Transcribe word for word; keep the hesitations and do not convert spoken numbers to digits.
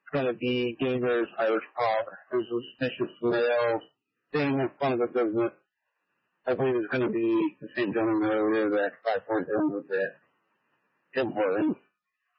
going to be Gamer's Irish Pub. There's a suspicious smell staying in front of the business. I believe it's going to be the same gentleman earlier that I poured down with it. Tim Hortons.